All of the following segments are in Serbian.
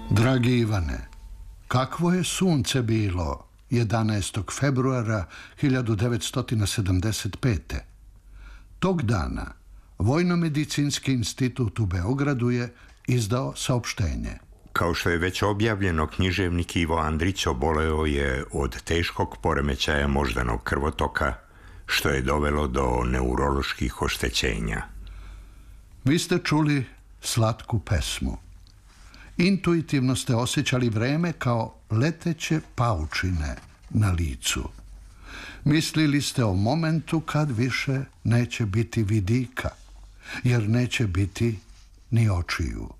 Dragi Ivane, kakvo je sunce bilo 11. februara 1975. Tog dana Vojno-medicinski institut u Beogradu je izdao saopštenje. Kao što je već objavljeno, književnik Ivo Andrić oboleo je od teškog poremećaja moždanog krvotoka, što je dovelo do neuroloških oštećenja. Vi ste čuli slatku pesmu. Intuitivno ste osjećali vreme kao leteće paučine na licu. Mislili ste o momentu kad više neće biti vidika, jer neće biti ni očiju.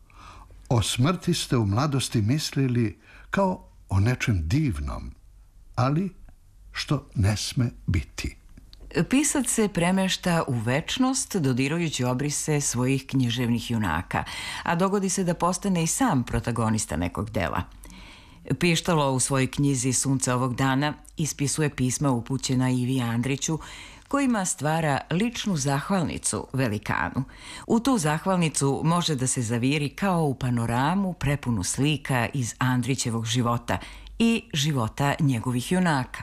O smrti ste u mladosti mislili kao o nečem divnom, ali što ne sme biti. Pisac se premešta u večnost dodirujući obrise svojih književnih junaka, a dogodi se da postane i sam protagonista nekog dela. Pištalo u svojoj knjizi Sunce ovog dana ispisuje pisma upućena Ivi Andriću, kojima stvara ličnu zahvalnicu velikanu. U tu zahvalnicu može da se zaviri kao u panoramu prepunu slika iz Andrićevog života i života njegovih junaka.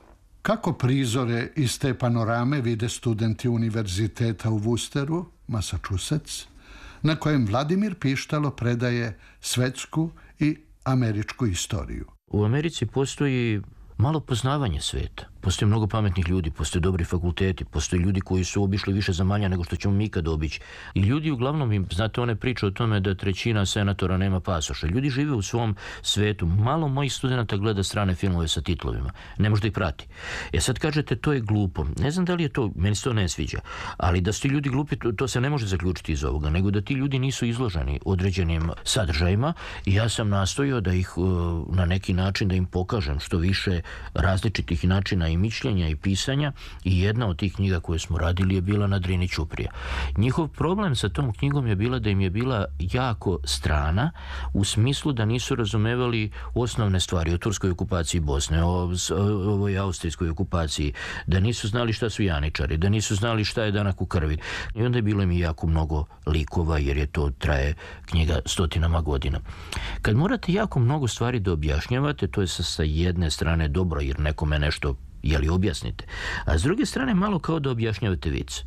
Kako prizore iz te panorame vide studenti univerziteta u Worcesteru, Massachusetts, na kojem Vladimir Pištalo predaje svetsku i američku istoriju. U Americi postoji malo poznavanje sveta. Postoje mnogo pametnih ljudi, postoje dobri fakulteti, postoje ljudi koji su obišli više zemalja nego što ćemo mi ikad obići. I ljudi uglavnom, znate, one priče o tome da trećina senatora nema pasoša. Ljudi žive u svom svetu. Malo mojih studenta gleda strane filmove sa titlovima. Ne može da ih prati. Sad kažete, to je glupo. Ne znam da li je to, meni se to ne sviđa. Ali da su ti ljudi glupi, to se ne može zaključiti iz ovoga, nego da ti ljudi nisu izloženi određenim sadržajima i ja sam nastojao da ih na neki način da im pokažem što više različitih načina i mišljenja i pisanja, i jedna od tih knjiga koje smo radili je bila na Drini Ćuprija. Njihov problem sa tom knjigom je bila da im je bila jako strana, u smislu da nisu razumevali osnovne stvari o turskoj okupaciji Bosne, o ovoj austrijskoj okupaciji, da nisu znali šta su janičari, da nisu znali šta je danak u krvi. I onda je bilo im jako mnogo likova, jer je to traje knjiga stotinama godina. Kad morate jako mnogo stvari da objašnjavate, to je sa jedne strane dobro, jer nekome nešto objasnite, a s druge strane malo kao da objašnjavate vic.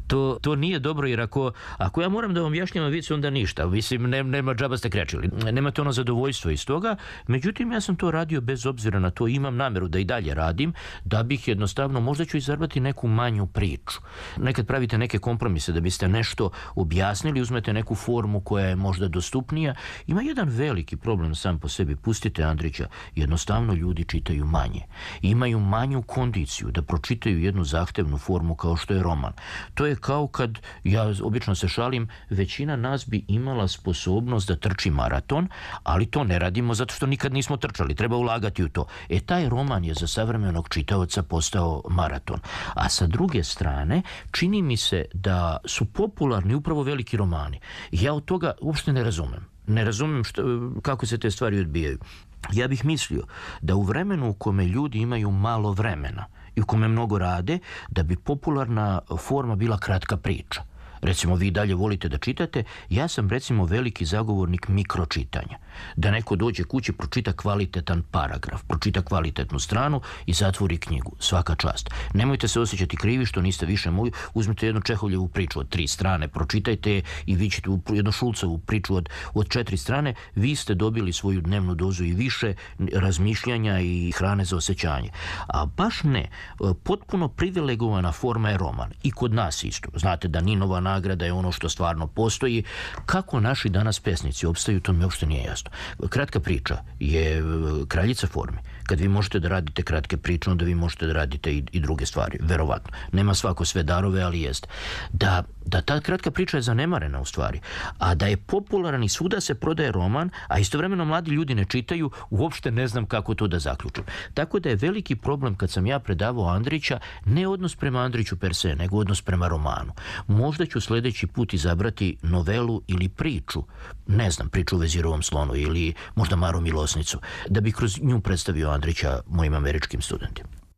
To nije dobro, jer ako ja moram da vam objašnjavam vic, onda ništa. Mislim, nema džaba ste krečili. Nemate ono zadovoljstvo iz toga. Međutim, ja sam to radio bez obzira na to. Imam nameru da i dalje radim, da bih jednostavno, možda ću izarbati neku manju priču. Nekad pravite neke kompromise da biste nešto objasnili, uzmete neku formu koja je možda dostupnija. Ima jedan veliki problem sam po sebi. Pustite Andrića. Jednostavno ljudi čitaju manje. Imaju manju kondiciju da pročitaju jednu zahtevnu formu kao što je roman. To je kao kad, ja obično se šalim, većina nas bi imala sposobnost da trči maraton, ali to ne radimo zato što nikad nismo trčali, treba ulagati u to. Taj roman je za savremenog čitaoca postao maraton. A sa druge strane, čini mi se da su popularni upravo veliki romani. Ja od toga uopšte ne razumem. Ne razumem kako se te stvari odbijaju. Ja bih mislio da u vremenu u kome ljudi imaju malo vremena i u kome mnogo rade, da bi popularna forma bila kratka priča. Recimo, vi dalje volite da čitate, ja sam recimo veliki zagovornik mikročitanja. Da neko dođe kući, pročita kvalitetan paragraf, pročita kvalitetnu stranu i zatvori knjigu. Svaka čast. Nemojte se osjećati krivi što niste više moji. Uzmite jednu Čehovljevu priču od 3 strane, pročitajte i vi ćete jednu Šulcovu priču od 4 strane. Vi ste dobili svoju dnevnu dozu i više razmišljanja i hrane za osjećanje. A baš ne. Potpuno privilegovana forma je roman. I kod nas isto. Znate da Ninova nagrada je ono što stvarno postoji. Kako naši danas pesnici opstaju, to mi uopšte nije jasno. Kratka priča je kraljica formi. Kad vi možete da radite kratke priče, onda vi možete da radite i druge stvari, verovatno. Nema svako sve darove, ali jest. Da ta kratka priča je zanemarena u stvari, a da je popularan i svuda se prodaje roman, a istovremeno mladi ljudi ne čitaju, uopšte ne znam kako to da zaključim. Tako da je veliki problem kad sam ja predavao Andrića, ne odnos prema Andriću per se, nego odnos prema romanu. Možda ću sljedeći put izabrati novelu ili priču, ne znam, priču o Vezirovom slonu ili možda Maru Milosnicu, da bi kroz nju predstavio Andrića mojim američkim studentima.